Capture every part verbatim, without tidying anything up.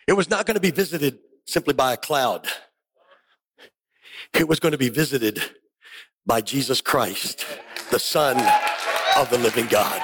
It was not going to be visited simply by a cloud. It was going to be visited by Jesus Christ, the Son of the living God.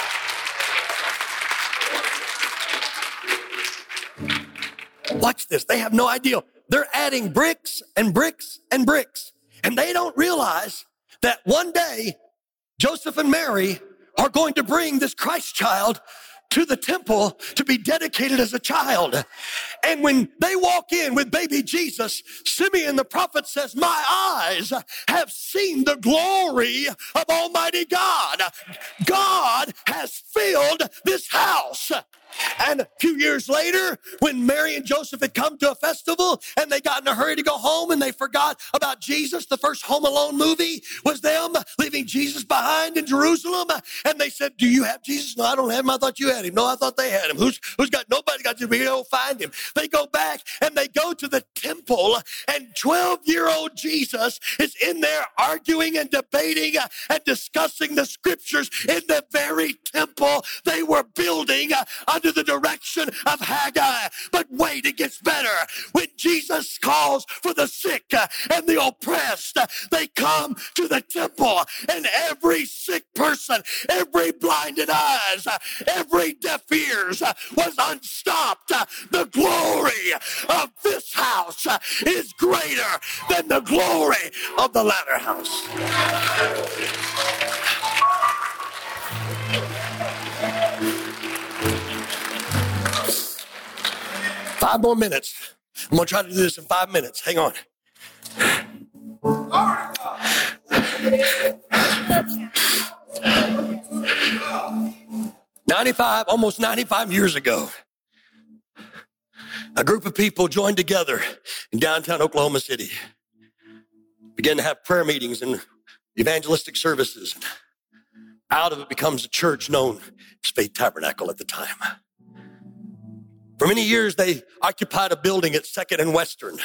Watch this. They have no idea. They're adding bricks and bricks and bricks. And they don't realize that one day, Joseph and Mary are going to bring this Christ child to the temple to be dedicated as a child. And when they walk in with baby Jesus, Simeon the prophet says, my eyes have seen the glory of Almighty God. God has filled this house. And a few years later, when Mary and Joseph had come to a festival and they got in a hurry to go home and they forgot about Jesus, the first Home Alone movie was them leaving Jesus behind in Jerusalem. And they said, do you have Jesus? No, I don't have him. I thought you had him. No, I thought they had him. Who's, who's got, nobody got to be able to find him. They go back and they go to the temple and twelve-year-old Jesus is in there arguing and debating and discussing the scriptures in the very temple they were building under the direction of Haggai. But wait, it gets better. When Jesus calls for the sick and the oppressed, they come to the temple, and every sick person, every blinded eyes, every deaf ears was unstopped. The glory of this house is greater than the glory of the latter house. Five more minutes. I'm going to try to do this in five minutes. Hang on. ninety-five, almost ninety-five years ago, a group of people joined together in downtown Oklahoma City, began to have prayer meetings and evangelistic services. Out of it becomes a church known as Faith Tabernacle at the time. For many years, they occupied a building at second and Western.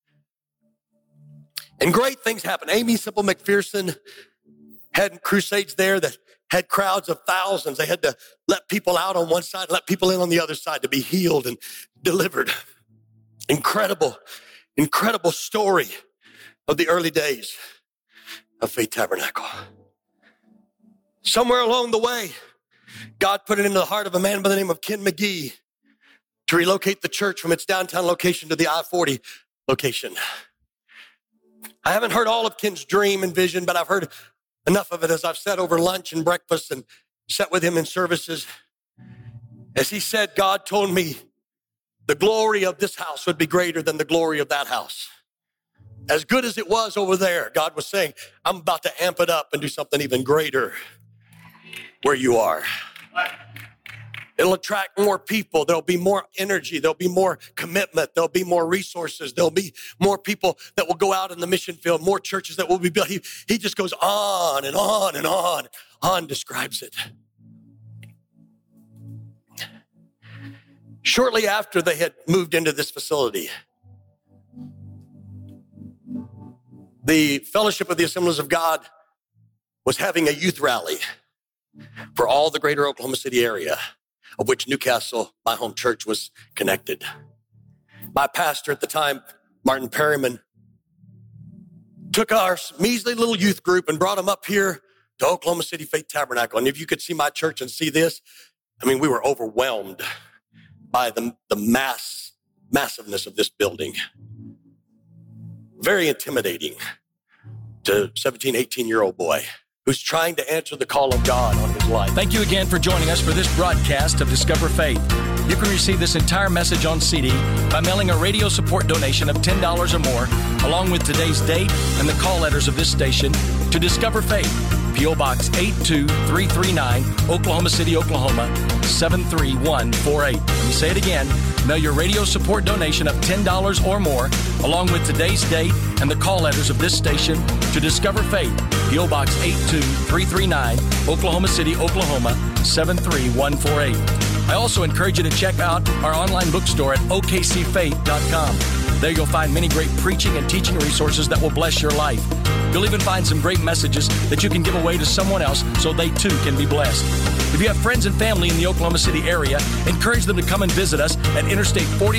And great things happened. Amy Simple McPherson had crusades there that had crowds of thousands. They had to let people out on one side, let people in on the other side to be healed and delivered. Incredible, incredible story of the early days of Faith Tabernacle. Somewhere along the way, God put it into the heart of a man by the name of Ken McGee to relocate the church from its downtown location to the I forty location. I haven't heard all of Ken's dream and vision, but I've heard enough of it as I've sat over lunch and breakfast and sat with him in services. As he said, God told me the glory of this house would be greater than the glory of that house. As good as it was over there, God was saying, I'm about to amp it up and do something even greater where you are. It'll attract more people. There'll be more energy. There'll be more commitment. There'll be more resources. There'll be more people that will go out in the mission field, more churches that will be built. He, he just goes on and on and on. On describes it. Shortly after they had moved into this facility, the Fellowship of the Assemblies of God was having a youth rally for all the greater Oklahoma City area, of which Newcastle, my home church, was connected. My pastor at the time, Martin Perryman, took our measly little youth group and brought them up here to Oklahoma City Faith Tabernacle. And if you could see my church and see this, I mean, we were overwhelmed by the, the mass, massiveness of this building. Very intimidating to a seventeen, eighteen-year-old boy who's trying to answer the call of God on his life. Thank you again for joining us for this broadcast of Discover Faith. You can receive this entire message on C D by mailing a radio support donation of ten dollars or more, along with today's date and the call letters of this station, to Discover Faith, P O Box eight two three three nine, Oklahoma City, Oklahoma, seven three one four eight. Let me say it again. Mail your radio support donation of ten dollars or more, along with today's date and the call letters of this station, to Discover Faith, P O Box eight two three three nine, Oklahoma City, Oklahoma, seven three one four eight. I also encourage you to check out our online bookstore at O K C faith dot com. There you'll find many great preaching and teaching resources that will bless your life. You'll even find some great messages that you can give away to someone else so they too can be blessed. If you have friends and family in the Oklahoma City area, encourage them to come and visit us at Interstate forty